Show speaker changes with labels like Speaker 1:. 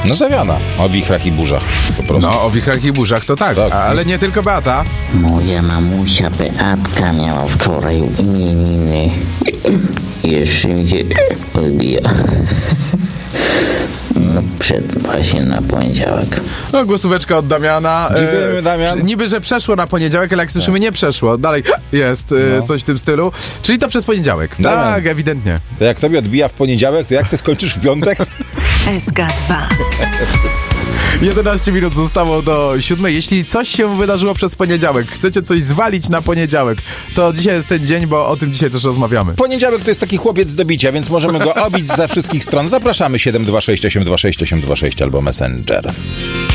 Speaker 1: No Zawiana, o wichrach i burzach po prostu.
Speaker 2: No, o wichrach i burzach to tak, ale nie tylko Beata.
Speaker 3: Moja mamusia Beatka miała wczoraj imieniny. Jeszcze mi się odbija. No, właśnie na poniedziałek.
Speaker 2: No, głosóweczka od Damiana.
Speaker 1: Dziękujemy, Damian.
Speaker 2: Niby, że przeszło na poniedziałek, ale jak słyszymy, nie przeszło. Dalej jest coś w tym stylu. Czyli to przez poniedziałek.
Speaker 1: Damian.
Speaker 2: Tak, ewidentnie.
Speaker 1: To jak tobie odbija w poniedziałek, to jak ty skończysz w piątek?
Speaker 4: SK2.
Speaker 2: 11 minut zostało do 7. Jeśli coś się wydarzyło przez poniedziałek, chcecie coś zwalić na poniedziałek, to dzisiaj jest ten dzień, bo o tym dzisiaj też rozmawiamy.
Speaker 1: Poniedziałek to jest taki chłopiec do bicia, więc możemy go obić ze wszystkich stron. Zapraszamy 726 826 826 albo Messenger.